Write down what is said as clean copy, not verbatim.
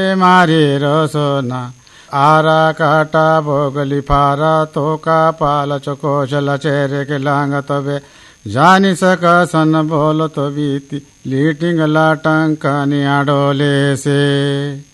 मारी रोसोना आरा काटा भोगली फारा तोका पाल चकोशल चेहरे के लांग तबे जानी सका सन बोल तो बीती लीटिंग लाटंग कनिया डोले से।